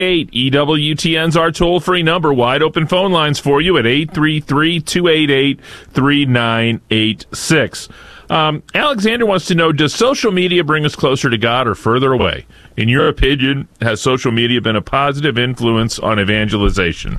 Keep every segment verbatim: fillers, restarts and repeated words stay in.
E W T N's our toll-free number. Wide open phone lines for you at eight three three, two eight eight, three nine eight six. Um, Alexander wants to know, does social media bring us closer to God or further away? In your opinion, has social media been a positive influence on evangelization?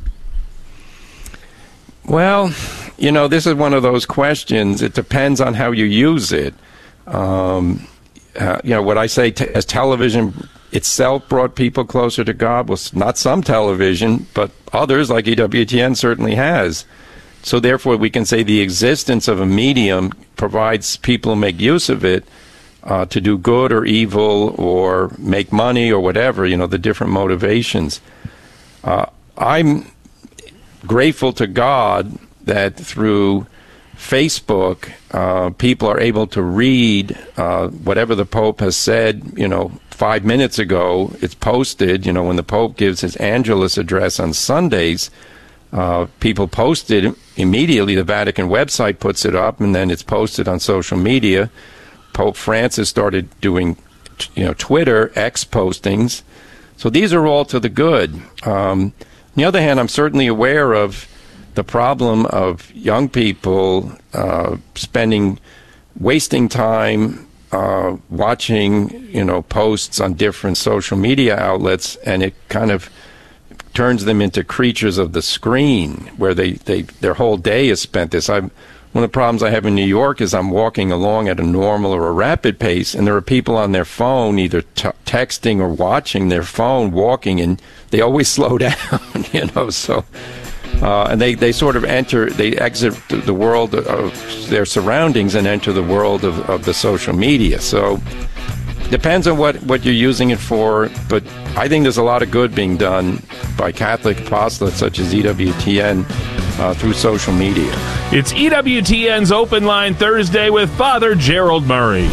Well, you know, this is one of those questions. It depends on how you use it. Um, uh, you know, what I say t- as television itself brought people closer to God was not some television, but others like E W T N certainly has. So therefore, we can say the existence of a medium provides people who make use of it uh, to do good or evil or make money or whatever, you know, the different motivations. Uh, I'm grateful to God that through Facebook, uh, people are able to read uh, whatever the Pope has said, you know, five minutes ago. It's posted, you know, when the Pope gives his Angelus address on Sundays, uh, people post it immediately. The Vatican website puts it up, and then it's posted on social media. Pope Francis started doing, you know, Twitter, X postings. So these are all to the good. Um, on the other hand, I'm certainly aware of the problem of young people uh, spending, wasting time uh, watching, you know, posts on different social media outlets, and it kind of turns them into creatures of the screen, where they, they their whole day is spent this. I'm, one of the problems I have in New York is I'm walking along at a normal or a rapid pace, and there are people on their phone either t- texting or watching their phone, walking, and they always slow down, you know, so... Uh, and they, they sort of enter, they exit the world of their surroundings and enter the world of, of the social media. So depends on what, what you're using it for, but I think there's a lot of good being done by Catholic apostolates such as E W T N uh, through social media. It's E W T N's Open Line Thursday with Father Gerald Murray.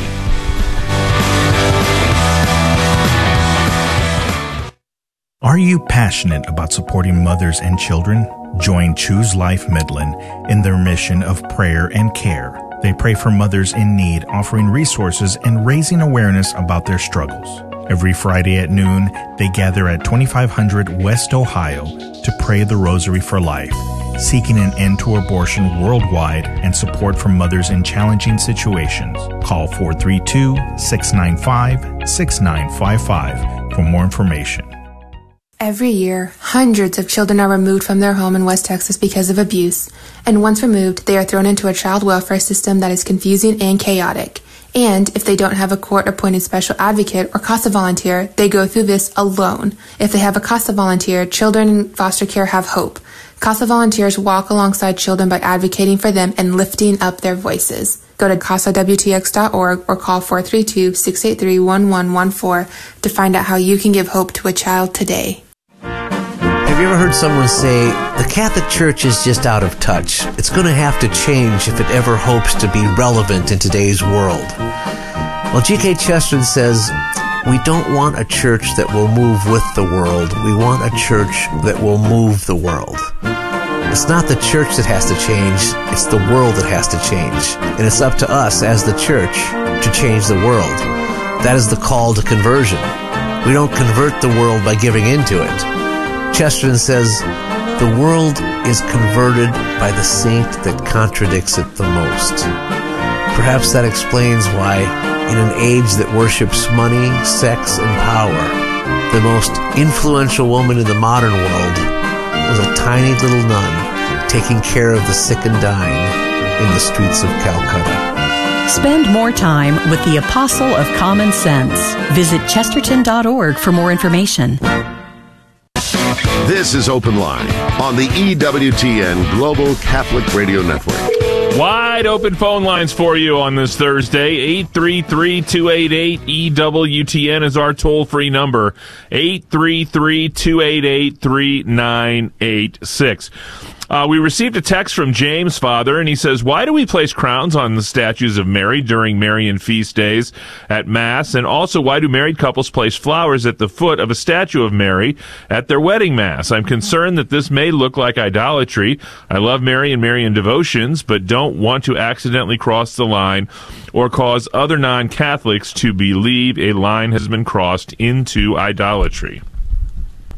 Are you passionate about supporting mothers and children? Join Choose Life Midland in their mission of prayer and care. They pray for mothers in need, offering resources and raising awareness about their struggles. Every Friday at noon, they gather at twenty-five hundred West Ohio to pray the Rosary for Life, seeking an end to abortion worldwide and support for mothers in challenging situations. Call four three two, six nine five, six nine five five for more information. Every year, hundreds of children are removed from their home in West Texas because of abuse, and once removed, they are thrown into a child welfare system that is confusing and chaotic. And if they don't have a court-appointed special advocate or CASA volunteer, they go through this alone. If they have a CASA volunteer, children in foster care have hope. CASA volunteers walk alongside children by advocating for them and lifting up their voices. Go to casa w t x dot org or call four three two, six eight three, one one one four to find out how you can give hope to a child today. Have you ever heard someone say, the Catholic Church is just out of touch? It's going to have to change if it ever hopes to be relevant in today's world. Well, G K Chesterton says, we don't want a church that will move with the world. We want a church that will move the world. It's not the church that has to change. It's the world that has to change. And it's up to us as the church to change the world. That is the call to conversion. We don't convert the world by giving into it. Chesterton says, the world is converted by the saint that contradicts it the most. Perhaps that explains why, in an age that worships money, sex, and power, the most influential woman in the modern world was a tiny little nun taking care of the sick and dying in the streets of Calcutta. Spend more time with the Apostle of Common Sense. Visit chesterton dot org for more information. This is Open Line on the E W T N Global Catholic Radio Network. Wide open phone lines for you on this Thursday. eight three three, two eight eight, E W T N is our toll-free number. eight three three, two eight eight, three nine eight six. Uh, we received a text from James, Father, and he says, why do we place crowns on the statues of Mary during Marian feast days at Mass? And also, why do married couples place flowers at the foot of a statue of Mary at their wedding Mass? I'm concerned that this may look like idolatry. I love Mary and Marian devotions, but don't want to accidentally cross the line or cause other non-Catholics to believe a line has been crossed into idolatry.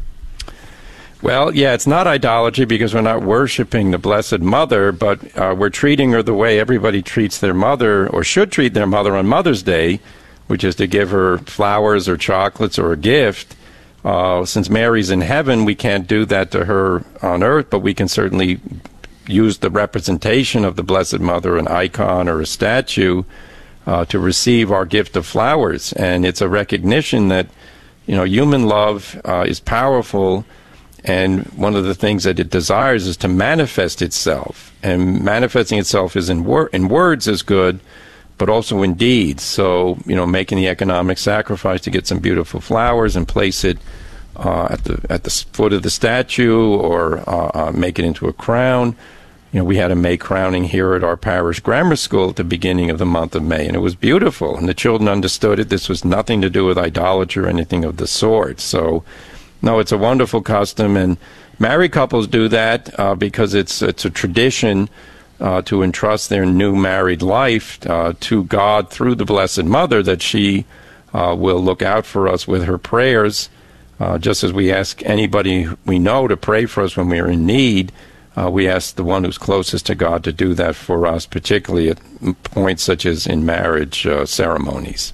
Well, yeah, it's not idolatry because we're not worshiping the Blessed Mother, but uh, we're treating her the way everybody treats their mother, or should treat their mother on Mother's Day, which is to give her flowers or chocolates or a gift. Uh, since Mary's in heaven, we can't do that to her on earth, but we can certainly use the representation of the Blessed Mother, an icon or a statue, uh, to receive our gift of flowers. And it's a recognition that, you know, human love uh, is powerful. And one of the things that it desires is to manifest itself. And manifesting itself is in, wor- in words is good, but also in deeds. So, you know, making the economic sacrifice to get some beautiful flowers and place it uh, at the at the foot of the statue, or uh, uh, make it into a crown. You know, we had a May crowning here at our parish grammar school at the beginning of the month of May, and it was beautiful. And the children understood it. This was nothing to do with idolatry or anything of the sort. So, no, it's a wonderful custom, and married couples do that uh, because it's it's a tradition uh, to entrust their new married life uh, to God through the Blessed Mother, that she uh, will look out for us with her prayers, uh, just as we ask anybody we know to pray for us when we are in need. Uh, we ask the one who's closest to God to do that for us, particularly at points such as in marriage uh, ceremonies.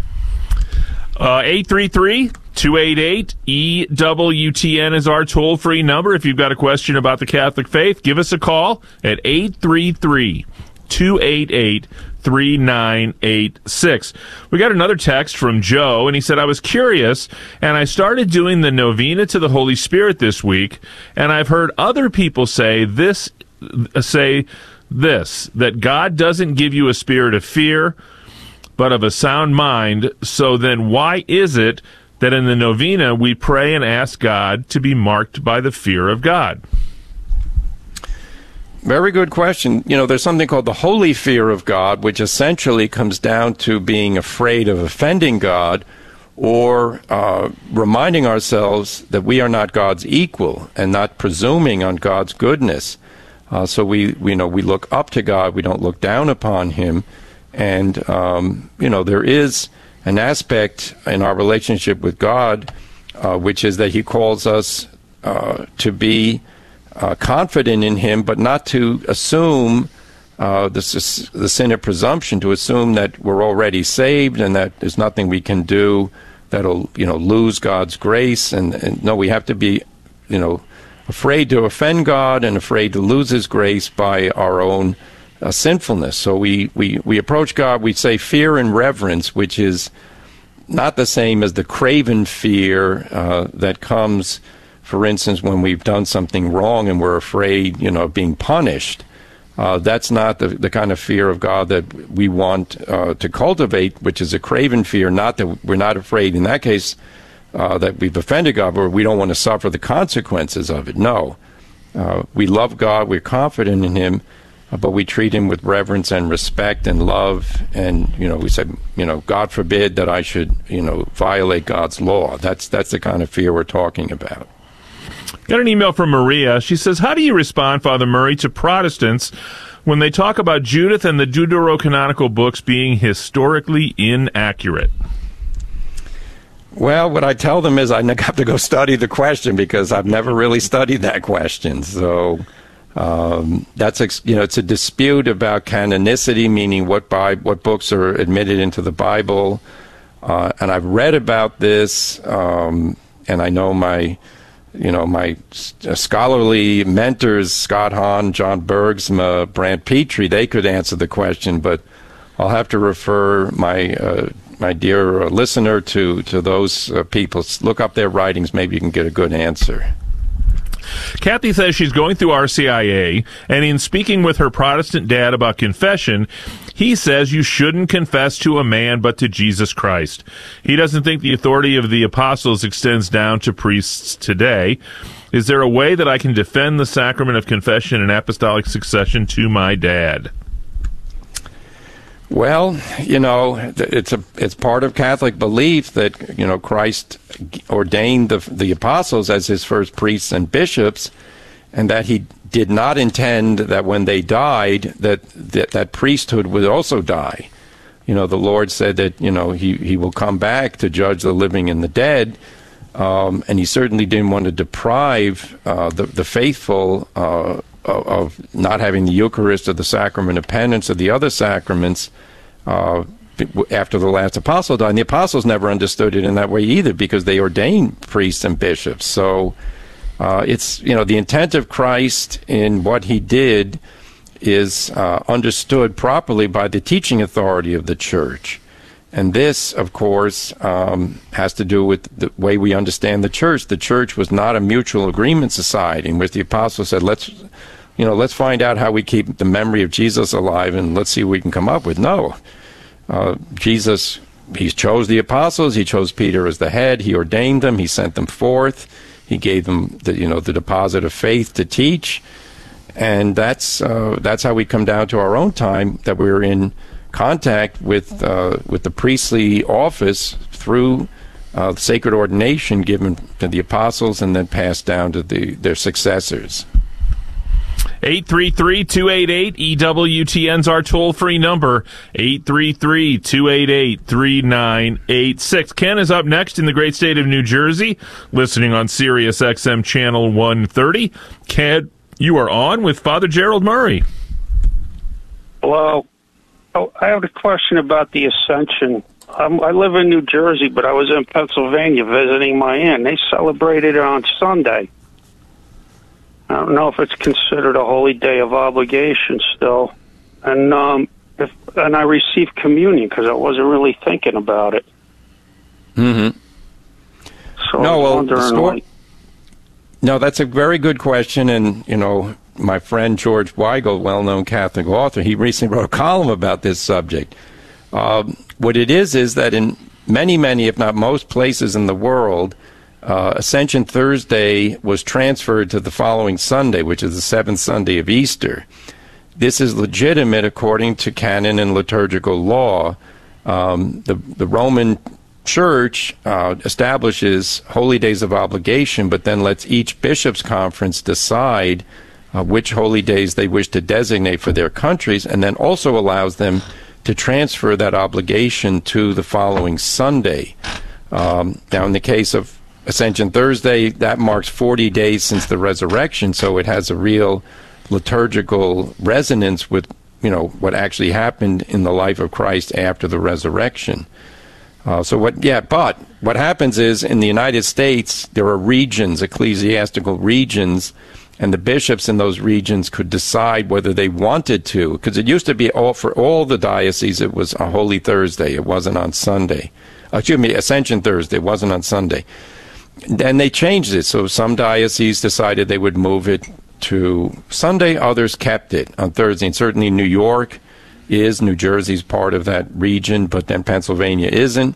Uh, eight three three, two eight eight, E W T N is our toll-free number. If you've got a question about the Catholic faith, give us a call at eight three three, two eight eight, three nine eight six. We got another text from Joe, and he said, I was curious, and I started doing the novena to the Holy Spirit this week, and I've heard other people say this, say this, that God doesn't give you a spirit of fear, but of a sound mind. So then why is it that in the novena we pray and ask God to be marked by the fear of God? Very good question. You know, there's something called the holy fear of God, which essentially comes down to being afraid of offending God, or uh, reminding ourselves that we are not God's equal and not presuming on God's goodness. Uh, so we, we, you know, we look up to God. We don't look down upon Him. And, um, you know, there is an aspect in our relationship with God, uh, which is that He calls us uh, to be uh, confident in Him, but not to assume uh, this, the sin of presumption, to assume that we're already saved and that there's nothing we can do that'll, you know, lose God's grace. And, and no, we have to be, you know, afraid to offend God and afraid to lose His grace by our own Uh, sinfulness. So we, we, we approach God, we say fear and reverence, which is not the same as the craven fear uh, that comes, for instance, when we've done something wrong and we're afraid, you know, of being punished. Uh, that's not the, the kind of fear of God that we want uh, to cultivate, which is a craven fear. Not that we're not afraid in that case uh, that we've offended God, but we don't want to suffer the consequences of it. No. Uh, we love God, we're confident in Him, but we treat Him with reverence and respect and love. And, you know, we said, you know, God forbid that I should, you know, violate God's law. That's that's the kind of fear we're talking about. Got an email from Maria. She says, how do you respond, Father Murray, to Protestants when they talk about Judith and the deuterocanonical books being historically inaccurate? Well, what I tell them is I have to go study the question, because I've never really studied that question. So Um, that's, you know, it's a dispute about canonicity, meaning what Bi- what books are admitted into the Bible. Uh, and I've read about this, um, and I know my, you know, my uh, scholarly mentors, Scott Hahn, John Bergsma, Brant Petrie, they could answer the question, but I'll have to refer my uh, my dear uh, listener to, to those uh, people. Look up their writings. Maybe you can get a good answer. Kathy says she's going through R C I A, and in speaking with her Protestant dad about confession, he says you shouldn't confess to a man but to Jesus Christ. He doesn't think the authority of the apostles extends down to priests today. Is there a way that I can defend the sacrament of confession and apostolic succession to my dad? Well, you know, it's a it's part of Catholic belief that, you know, Christ ordained the the apostles as His first priests and bishops, and that He did not intend that when they died that that, that priesthood would also die. You know, the Lord said that, you know, he, he will come back to judge the living and the dead, Um, and he certainly didn't want to deprive uh, the, the faithful uh, of, of not having the Eucharist or the sacrament of penance or the other sacraments uh, after the last apostle died. And the apostles never understood it in that way either, because they ordained priests and bishops. So uh, it's, you know, the intent of Christ in what he did is uh, understood properly by the teaching authority of the church. And this, of course, um, has to do with the way we understand the church. The church was not a mutual agreement society in which the apostles said, let's, you know, let's find out how we keep the memory of Jesus alive and let's see what we can come up with. No. Uh, Jesus, he chose the apostles. He chose Peter as the head. He ordained them. He sent them forth. He gave them the, you know, the deposit of faith to teach. And that's, uh, that's how we come down to our own time, that we're in contact with uh, with the priestly office through uh, sacred ordination given to the apostles and then passed down to the their successors. eight three three, two eight eight, E W T N's our toll-free number, eight three three, two eight eight, three nine eight six. Ken is up next in the great state of New Jersey, listening on Sirius X M Channel one thirty. Ken, you are on with Father Gerald Murray. Hello. Oh, I have a question about the Ascension. Um, I live in New Jersey, but I was in Pennsylvania visiting my aunt. They celebrated it on Sunday. I don't know if it's considered a holy day of obligation still. And um, if and I received communion because I wasn't really thinking about it. Mm-hmm. So no, I was well, wondering, the story, like, no, that's a very good question, and you know, my friend George Weigel, well-known Catholic author, he recently wrote a column about this subject. Um, what it is is that in many, many, if not most places in the world, uh, Ascension Thursday was transferred to the following Sunday, which is the seventh Sunday of Easter. This is legitimate according to canon and liturgical law. Um, the, the Roman Church uh, establishes holy days of obligation, but then lets each bishop's conference decide Uh, which holy days they wish to designate for their countries, and then also allows them to transfer that obligation to the following Sunday. Um, now, in the case of Ascension Thursday, that marks forty days since the resurrection, so it has a real liturgical resonance with, you know, what actually happened in the life of Christ after the resurrection. Uh, so what, yeah, but what happens is in the United States, there are regions, ecclesiastical regions, and the bishops in those regions could decide whether they wanted to, because it used to be all for all the dioceses, it was a Holy Thursday. It wasn't on Sunday. Uh, excuse me, Ascension Thursday. It wasn't on Sunday. Then they changed it. So some dioceses decided they would move it to Sunday. Others kept it on Thursday. And certainly New York is, New Jersey's part of that region, but then Pennsylvania isn't.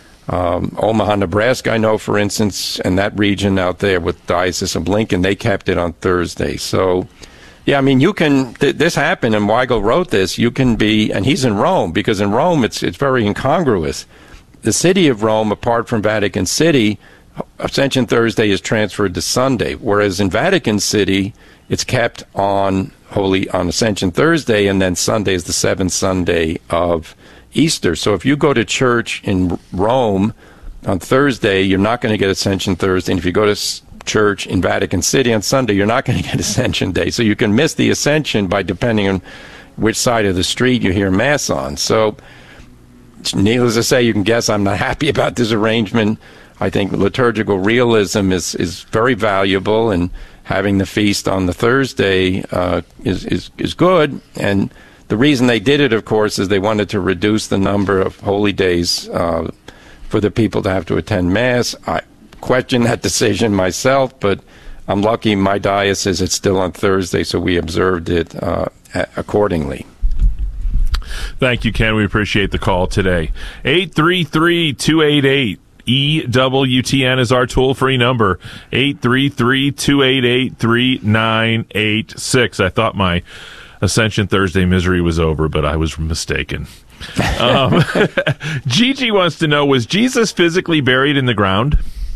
Um, Omaha, Nebraska, I know, for instance, and that region out there with Diocese of Lincoln, they kept it on Thursday. So, yeah, I mean, you can, th- this happened, and Weigel wrote this, you can be, and he's in Rome, because in Rome it's it's very incongruous. The city of Rome, apart from Vatican City, Ascension Thursday is transferred to Sunday, whereas in Vatican City, it's kept on Holy, on Ascension Thursday, and then Sunday is the seventh Sunday of Easter. So if you go to church in Rome on Thursday, you're not going to get Ascension Thursday. And if you go to church in Vatican City on Sunday, you're not going to get Ascension Day. So you can miss the Ascension by depending on which side of the street you hear Mass on. So needless to say, you can guess I'm not happy about this arrangement. I think liturgical realism is, is very valuable, and having the feast on the Thursday uh, is, is, is good. And the reason they did it, of course, is they wanted to reduce the number of holy days uh, for the people to have to attend Mass. I question that decision myself, but I'm lucky my diocese, it's still on Thursday, so we observed it uh, accordingly. Thank you, Ken. We appreciate the call today. eight three three, two eight eight, E W T N is our toll-free number, eight three three, two eight eight, three nine eight six. I thought my Ascension Thursday misery was over, but I was mistaken. Um, Gigi wants to know, was Jesus physically buried in the ground?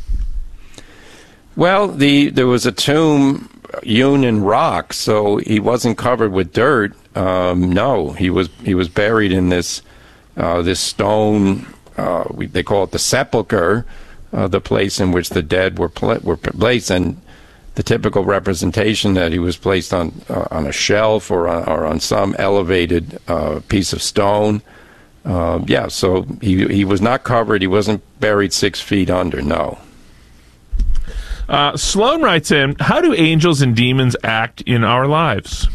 Well, the there was a tomb hewn in rock, so he wasn't covered with dirt. Um, no, he was he was buried in this uh, this stone. Uh, we, they call it the sepulcher, uh, the place in which the dead were pla- were placed, and the typical representation that he was placed on uh, on a shelf or on, or on some elevated uh, piece of stone. Uh, yeah, so he he was not covered. He wasn't buried six feet under. No. Uh, Sloan writes in, how do angels and demons act in our lives?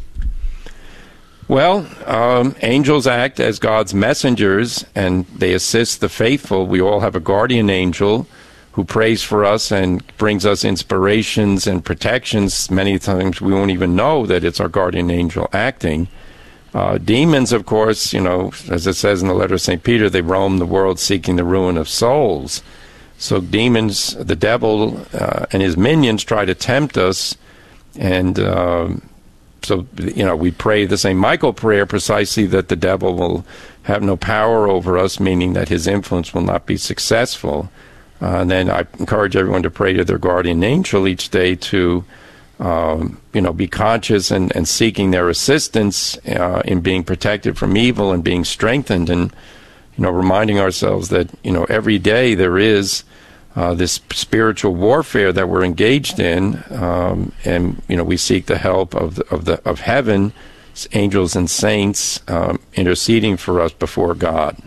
Well, um, angels act as God's messengers, and they assist the faithful. We all have a guardian angel who prays for us and brings us inspirations and protections. Many times we won't even know that it's our guardian angel acting. Uh, demons, of course, you know, as it says in the letter of Saint Peter, they roam the world seeking the ruin of souls. So demons, the devil, uh, and his minions try to tempt us, and uh, so, you know, we pray the Saint Michael prayer precisely that the devil will have no power over us, meaning that his influence will not be successful. Uh, and then I encourage everyone to pray to their guardian angel each day to, um, you know, be conscious and, and seeking their assistance uh, in being protected from evil and being strengthened, and you know, reminding ourselves that, you know, every day there is uh, this spiritual warfare that we're engaged in, um, and, you know, we seek the help of the, of the of heaven, angels and saints um, interceding for us before God.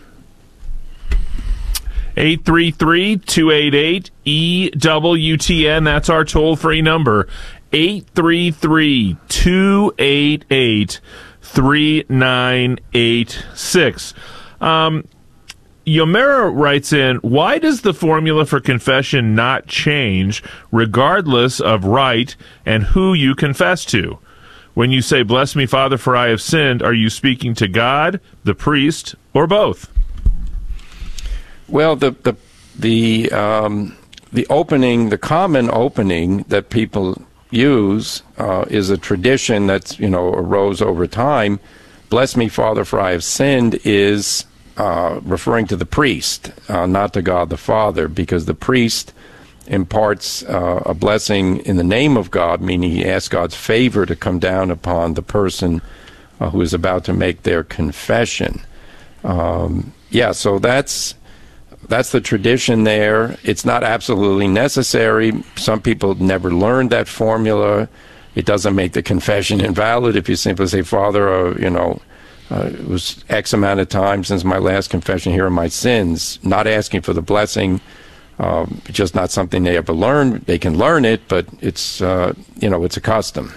eight three three, two eight eight, E W T N, that's our toll-free number, eight three three, two eight eight, three nine eight six. Um... Yomera writes in, why does the formula for confession not change regardless of rite and who you confess to? When you say, bless me, Father, for I have sinned, are you speaking to God, the priest, or both? Well, the the the um, the opening, the common opening that people use uh, is a tradition that's, you know, arose over time. Bless me, Father, for I have sinned is Uh, referring to the priest, uh, not to God the Father, because the priest imparts uh, a blessing in the name of God, meaning he asks God's favor to come down upon the person uh, who is about to make their confession. Um, yeah, so that's that's the tradition there. It's not absolutely necessary. Some people never learned that formula. It doesn't make the confession invalid if you simply say, Father, uh, you know, Uh, it was X amount of time since my last confession. Here are my sins. Not asking for the blessing, um, just not something they ever learn. They can learn it, but it's uh, you know, it's a custom.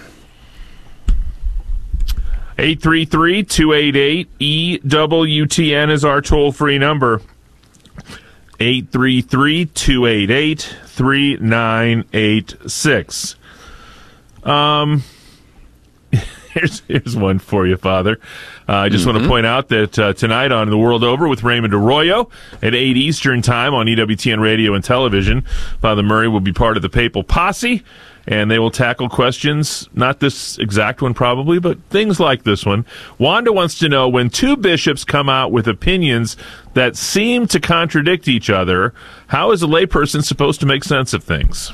eight three three, two eight eight, E W T N is our toll-free number. eight three three, two eight eight, three nine eight six. Um. Here's, here's one for you, Father. Uh, I just mm-hmm. want to point out that uh, tonight on The World Over with Raymond Arroyo at eight Eastern Time on E W T N Radio and Television, Father Murray will be part of the Papal Posse, and they will tackle questions, not this exact one probably, but things like this one. Wanda wants to know, when two bishops come out with opinions that seem to contradict each other, how is a layperson supposed to make sense of things?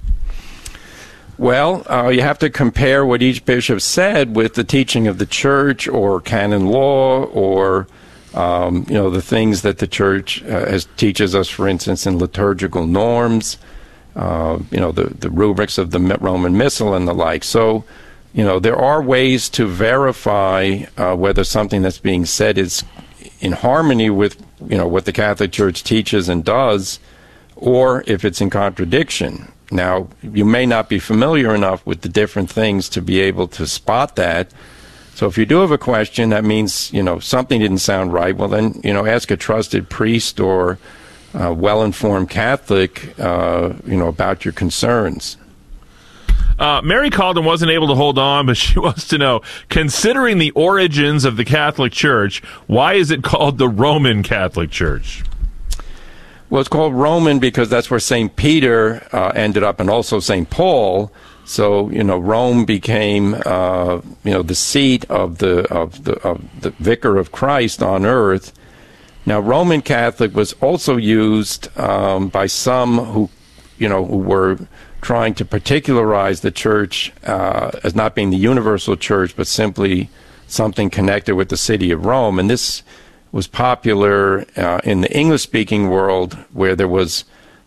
Well, uh, you have to compare what each bishop said with the teaching of the church or canon law or, um, you know, the things that the church uh, has, teaches us, for instance, in liturgical norms, uh, you know, the, the rubrics of the Roman Missal and the like. So, you know, there are ways to verify uh, whether something that's being said is in harmony with, you know, what the Catholic Church teaches and does, or if it's in contradiction. Now, you may not be familiar enough with the different things to be able to spot that. So if you do have a question, that means, you know, something didn't sound right. Well, then, you know, ask a trusted priest or a well-informed Catholic, uh, you know, about your concerns. Uh, Mary Calden wasn't able to hold on, but she wants to know, considering the origins of the Catholic Church, why is it called the Roman Catholic Church? Well, it's called Roman because that's where Saint Peter uh, ended up, and also Saint Paul. So, you know, Rome became, uh, you know, the seat of the of the of the Vicar of Christ on earth. Now, Roman Catholic was also used um, by some who, you know, who were trying to particularize the church uh, as not being the universal church, but simply something connected with the city of Rome, and this was popular uh, in the English-speaking world, where there was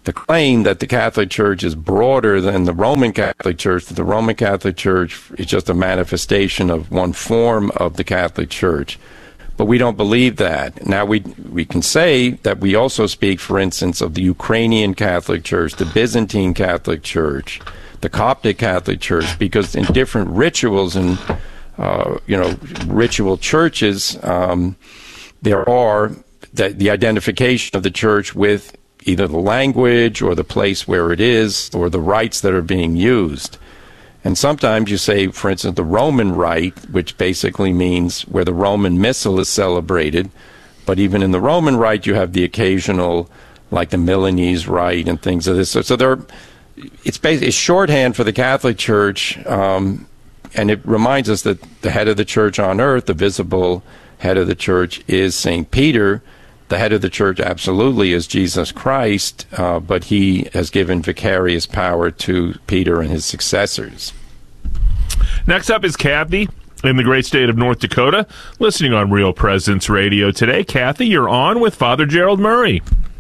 the claim that the Catholic Church is broader than the Roman Catholic Church, that the Roman Catholic Church is just a manifestation of one form of the Catholic Church. But we don't believe that. Now, we we can say that we also speak, for instance, of the Ukrainian Catholic Church, the Byzantine Catholic Church, the Coptic Catholic Church, because in different rituals and, uh, you know, ritual churches, um, there are the, the identification of the church with either the language or the place where it is or the rites that are being used. And sometimes you say, for instance, the Roman rite, which basically means where the Roman Missal is celebrated. But even in the Roman rite, you have the occasional, like the Milanese rite and things of this. So, so there, it's basically it's shorthand for the Catholic Church, um, and it reminds us that the head of the church on earth, the visible head of the church, is Saint Peter. The head of the church absolutely is Jesus Christ, uh, but he has given vicarious power to Peter and his successors. Next up is Kathy in the great state of North Dakota, listening on Real Presence Radio today. Kathy, you're on with Father Gerald Murray.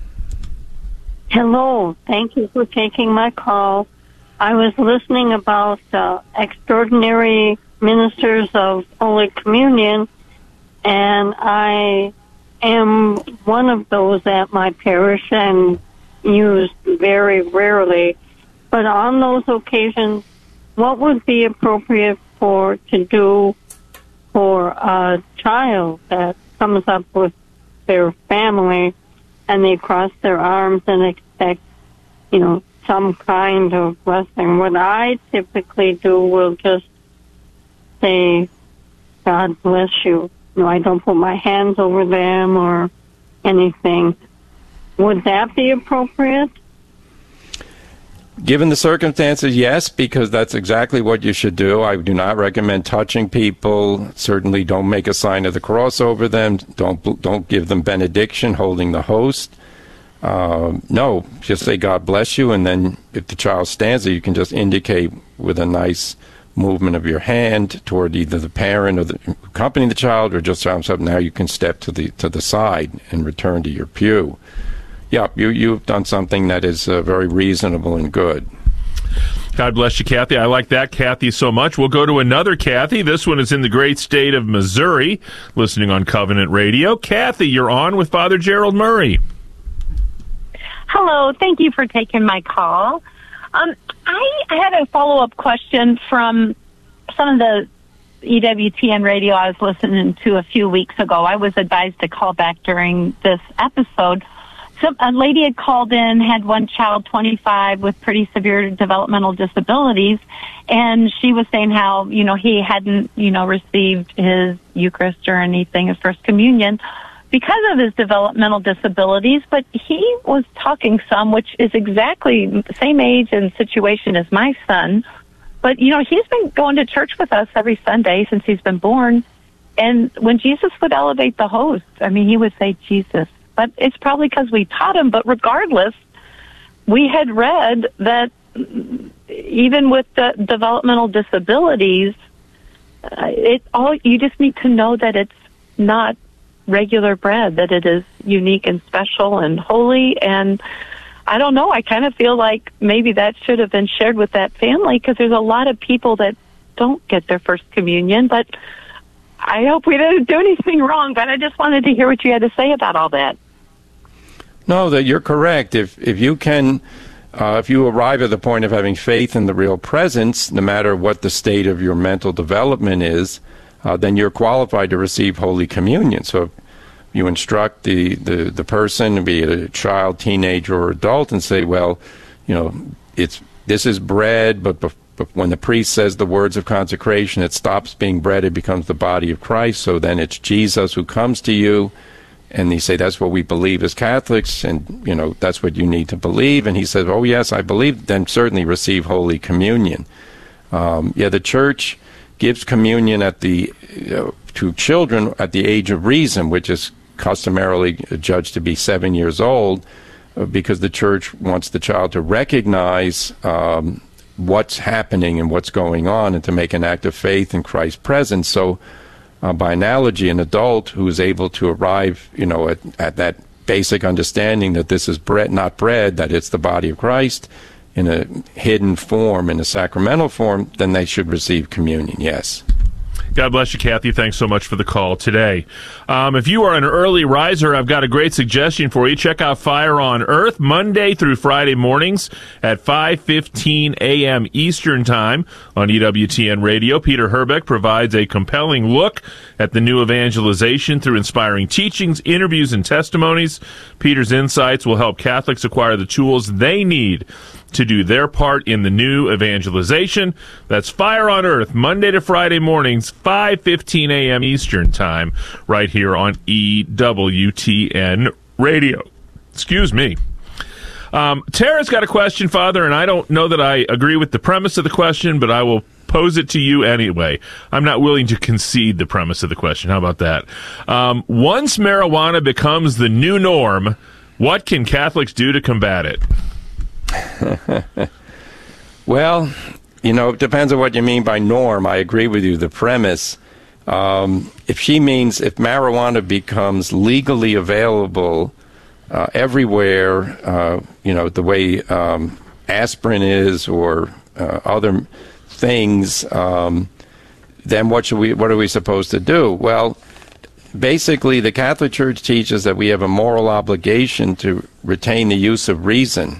Hello. Thank you for taking my call. I was listening about uh, extraordinary ministers of Holy Communion, and I am one of those at my parish and used very rarely. But on those occasions, what would be appropriate for to do for a child that comes up with their family and they cross their arms and expect, you know, some kind of blessing? What I typically do will just say, God bless you. No, I don't put my hands over them or anything. Would that be appropriate? Given the circumstances, yes, because that's exactly what you should do. I do not recommend touching people. Certainly don't make a sign of the cross over them. Don't don't give them benediction, holding the host. Uh, no, just say God bless you, and then if the child stands there, you can just indicate with a nice movement of your hand toward either the parent or the accompanying the child, or just arms up. Now you can step to the to the side and return to your pew. Yeah, you you've done something that is uh, very reasonable and good. God bless you, Kathy. I like that, Kathy, so much. We'll go to another Kathy. This one is in the great state of Missouri, listening on Covenant Radio. Kathy, you're on with Father Gerald Murray. Hello. Thank you for taking my call. Um, I had a follow-up question from some of the E W T N radio I was listening to a few weeks ago. I was advised to call back during this episode. So a lady had called in, had one child, twenty-five, with pretty severe developmental disabilities, and she was saying how, you know, he hadn't, you know, received his Eucharist or anything, his First Communion, because of his developmental disabilities, but he was talking some, which is exactly the same age and situation as my son. But, you know, he's been going to church with us every Sunday since he's been born. And when Jesus would elevate the host, I mean, he would say, Jesus. But it's probably because we taught him. But regardless, we had read that even with the developmental disabilities, uh, it all you just need to know that it's not regular bread, that it is unique and special and holy. And I don't know, I kind of feel like maybe that should have been shared with that family, because there's a lot of people that don't get their First Communion. But I hope we didn't do anything wrong, but I just wanted to hear what you had to say about all that. No, that you're correct. If if you can, uh, if you arrive at the point of having faith in the real presence, no matter what the state of your mental development is, uh, then you're qualified to receive Holy Communion. So you instruct the, the, the person, be it a child, teenager, or adult, and say, well, you know, it's this is bread, but, but when the priest says the words of consecration, it stops being bread, it becomes the body of Christ. So then it's Jesus who comes to you, and you say, that's what we believe as Catholics, and, you know, that's what you need to believe. And he says, oh, yes, I believe, then certainly receive Holy Communion. Um, yeah, the Church gives communion at the uh, to children at the age of reason, which is customarily judged to be seven years old, uh, because the Church wants the child to recognize um, what's happening and what's going on, and to make an act of faith in Christ's presence. So, uh, by analogy, an adult who is able to arrive, you know, at, at that basic understanding that this is bread, not bread, that it's the body of Christ in a hidden form, in a sacramental form, then they should receive communion, yes. God bless you, Kathy. Thanks so much for the call today. Um, if you are an early riser, I've got a great suggestion for you. Check out Fire on Earth Monday through Friday mornings at five fifteen a.m. Eastern Time on E W T N Radio. Peter Herbeck provides a compelling look at the new evangelization through inspiring teachings, interviews, and testimonies. Peter's insights will help Catholics acquire the tools they need to do their part in the new evangelization. That's Fire on Earth, Monday to Friday mornings, five fifteen a.m. Eastern Time, right here on E W T N Radio. Excuse me. Um, Tara's got a question, Father, and I don't know that I agree with the premise of the question, but I will pose it to you anyway. I'm not willing to concede the premise of the question. How about that? Um, once marijuana becomes the new norm, what can Catholics do to combat it? Well, you know, it depends on what you mean by norm. I agree with you, the premise. Um, if she means if marijuana becomes legally available uh, everywhere, uh, you know, the way um, aspirin is or uh, other things, um, then what should we? What are we supposed to do? Well, basically, the Catholic Church teaches that we have a moral obligation to retain the use of reason.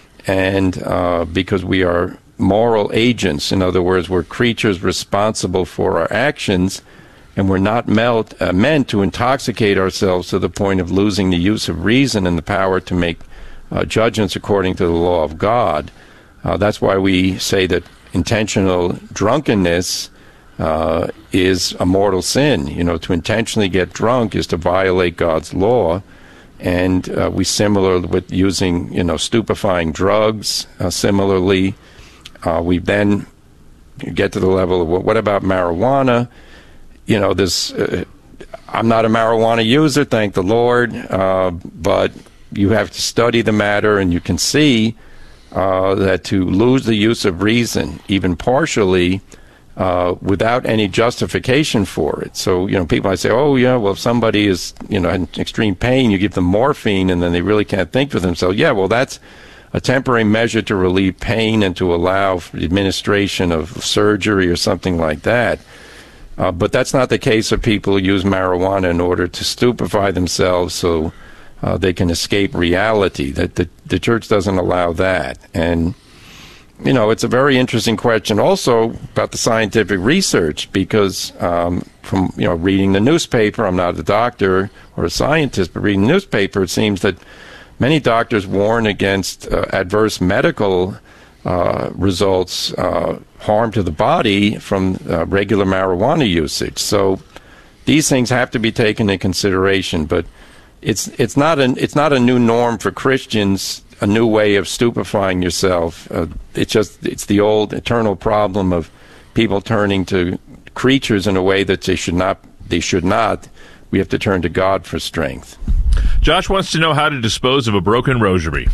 And uh, because we are moral agents, in other words, we're creatures responsible for our actions, and we're not melt, uh, meant to intoxicate ourselves to the point of losing the use of reason and the power to make uh, judgments according to the law of God. Uh, that's why we say that intentional drunkenness uh, is a mortal sin. You know, to intentionally get drunk is to violate God's law. And uh, we similar with using, you know, stupefying drugs. Uh, similarly, uh, we then get to the level of what, what about marijuana? You know, this. Uh, I'm not a marijuana user, thank the Lord, uh, but you have to study the matter, and you can see uh, that to lose the use of reason, even partially, Uh, without any justification for it. So, you know, people might say, oh, yeah, well, if somebody is, you know, in extreme pain, you give them morphine and then they really can't think for themselves. Yeah, well, that's a temporary measure to relieve pain and to allow for the administration of surgery or something like that. Uh, but that's not the case of people who use marijuana in order to stupefy themselves so uh, they can escape reality. That the, the Church doesn't allow that. And you know, it's a very interesting question also about the scientific research because um, from, you know, reading the newspaper, I'm not a doctor or a scientist, but reading the newspaper, it seems that many doctors warn against uh, adverse medical uh, results, uh, harm to the body from uh, regular marijuana usage. So these things have to be taken into consideration, but it's it's not an it's not a new norm for Christians, a new way of stupefying yourself. Uh, it's just it's the old eternal problem of people turning to creatures in a way that they should not. They should not. We have to turn to God for strength. Josh wants to know how to dispose of a broken rosary.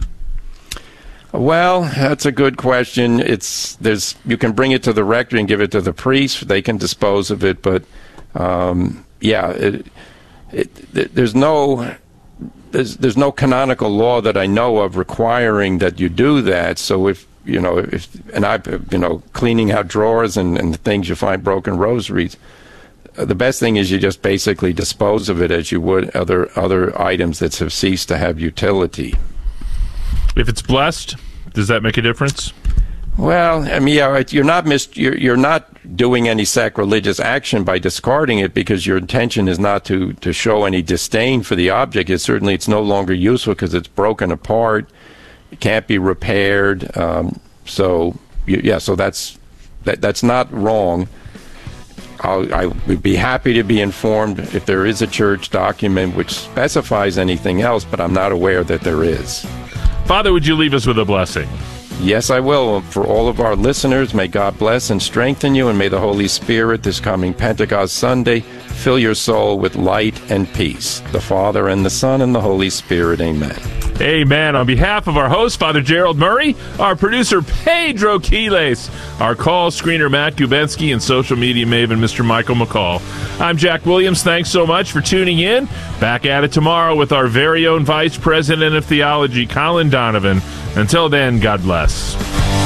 Well, that's a good question. It's there's you can bring it to the rector and give it to the priest. They can dispose of it, but um, yeah, it, it, there's no. There's, there's no canonical law that I know of requiring that you do that. So if, you know, if, and I, you know, cleaning out drawers and, and the things you find broken rosaries, uh, the best thing is you just basically dispose of it as you would other, other items that have ceased to have utility. If it's blessed, does that make a difference? Well, I mean, yeah, you're not mis- you're, you're not doing any sacrilegious action by discarding it because your intention is not to, to show any disdain for the object. It's certainly it's no longer useful because it's broken apart. It can't be repaired. Um, so, you, yeah, so that's that, that's not wrong. I'll, I would be happy to be informed if there is a church document which specifies anything else, but I'm not aware that there is. Father, would you leave us with a blessing? Yes, I will. For all of our listeners, may God bless and strengthen you, and may the Holy Spirit this coming Pentecost Sunday fill your soul with light and peace. The Father and the Son and the Holy Spirit. Amen. Amen. On behalf of our host, Father Gerald Murray, our producer, Pedro Quiles, our call screener, Matt Gubensky, and social media maven, Mister Michael McCall. I'm Jack Williams. Thanks so much for tuning in. Back at it tomorrow with our very own Vice President of Theology, Colin Donovan. Until then, God bless.